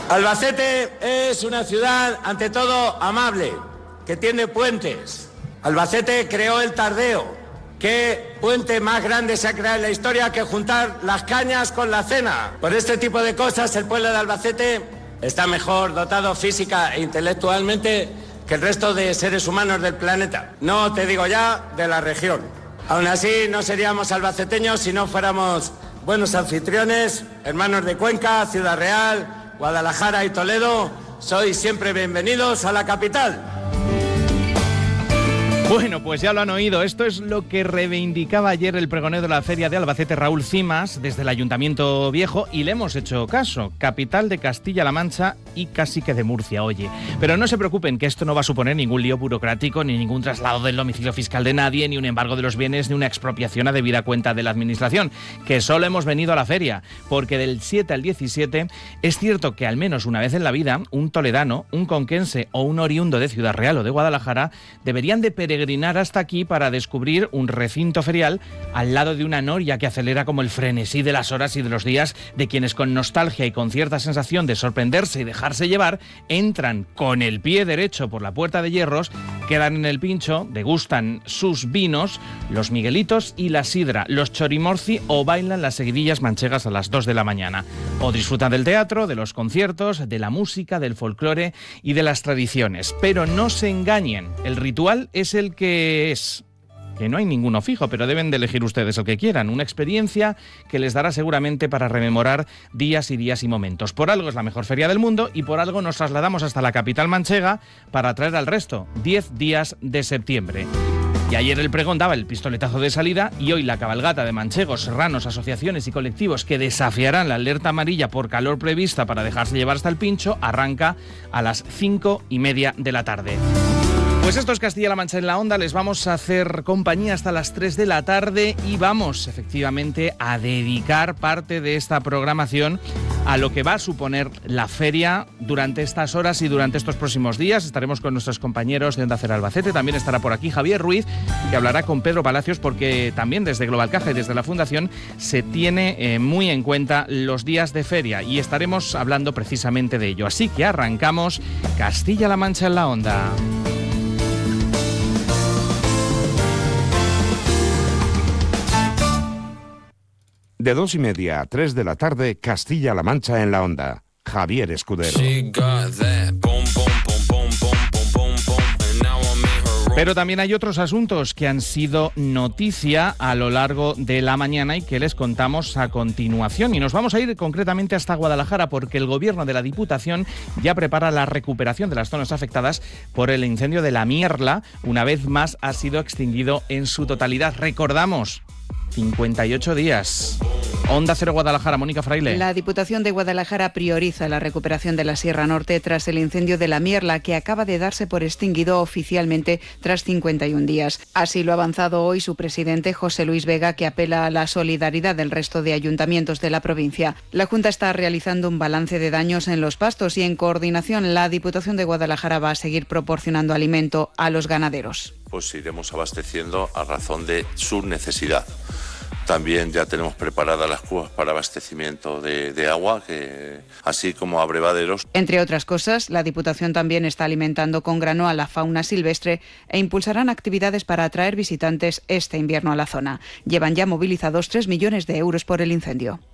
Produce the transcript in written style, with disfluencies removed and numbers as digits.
Albacete es una ciudad, ante todo, amable, que tiene puentes. Albacete creó el Tardeo. ¿Qué puente más grande se ha creado en la historia que juntar las cañas con la cena? Por este tipo de cosas, el pueblo de Albacete está mejor dotado física e intelectualmente que el resto de seres humanos del planeta. No te digo ya de la región. Aún así, no seríamos albaceteños si no fuéramos buenos anfitriones, hermanos de Cuenca, Ciudad Real, Guadalajara y Toledo. Sois siempre bienvenidos a la capital. Bueno, pues ya lo han oído. Esto es lo que reivindicaba ayer el pregonero de la Feria de Albacete, Raúl Cimas, desde el Ayuntamiento Viejo, y le hemos hecho caso. Capital de Castilla-La Mancha y casi que de Murcia, oye. Pero no se preocupen, que esto no va a suponer ningún lío burocrático, ni ningún traslado del domicilio fiscal de nadie, ni un embargo de los bienes, ni una expropiación a debida cuenta de la Administración, que solo hemos venido a la feria, porque del 7 al 17 es cierto que al menos una vez en la vida, un toledano, un conquense o un oriundo de Ciudad Real o de Guadalajara deberían de peregrinar hasta aquí para descubrir un recinto ferial al lado de una noria que acelera como el frenesí de las horas y de los días de quienes con nostalgia y con cierta sensación de sorprenderse y dejarse llevar entran con el pie derecho por la puerta de hierros, quedan en el pincho, degustan sus vinos, los miguelitos y la sidra, los chorimorci o bailan las seguidillas manchegas a las 2 de la mañana. O disfrutan del teatro, de los conciertos, de la música, del folclore y de las tradiciones. Pero no se engañen, el ritual es el que es, que no hay ninguno fijo, pero deben de elegir ustedes el que quieran, una experiencia que les dará seguramente para rememorar días y días y momentos. Por algo es la mejor feria del mundo y por algo nos trasladamos hasta la capital manchega para traer al resto, 10 días de septiembre. Y ayer el pregón daba el pistoletazo de salida y hoy la cabalgata de manchegos, serranos, asociaciones y colectivos que desafiarán la alerta amarilla por calor prevista para dejarse llevar hasta el pincho arranca a las 5:30 de la tarde. Pues esto es Castilla-La Mancha en la Onda, les vamos a hacer compañía hasta las 3 de la tarde y vamos efectivamente a dedicar parte de esta programación a lo que va a suponer la feria durante estas horas y durante estos próximos días. Estaremos con nuestros compañeros de Onda Cero Albacete, también estará por aquí Javier Ruiz, que hablará con Pedro Palacios, porque también desde Global Caja y desde la Fundación se tiene muy en cuenta los días de feria y estaremos hablando precisamente de ello. Así que arrancamos Castilla-La Mancha en la Onda. De 2:30 a 3 de la tarde, Castilla-La Mancha en la Onda. Javier Escudero. Pero también hay otros asuntos que han sido noticia a lo largo de la mañana y que les contamos a continuación. Y nos vamos a ir concretamente hasta Guadalajara porque el Gobierno de la Diputación ya prepara la recuperación de las zonas afectadas por el incendio de La Mierla. Una vez más ha sido extinguido en su totalidad. Recordamos, 58 días. Onda Cero Guadalajara, Mónica Fraile. La Diputación de Guadalajara prioriza la recuperación de la Sierra Norte tras el incendio de La Mierla, que acaba de darse por extinguido oficialmente tras 51 días. Así lo ha avanzado hoy su presidente, José Luis Vega, que apela a la solidaridad del resto de ayuntamientos de la provincia. La Junta está realizando un balance de daños en los pastos y, en coordinación, la Diputación de Guadalajara va a seguir proporcionando alimento a los ganaderos. Pues iremos abasteciendo a razón de su necesidad. También ya tenemos preparadas las cubas para abastecimiento de agua, así como abrevaderos. Entre otras cosas, la Diputación también está alimentando con grano a la fauna silvestre e impulsarán actividades para atraer visitantes este invierno a la zona. Llevan ya movilizados 3 millones de euros por el incendio.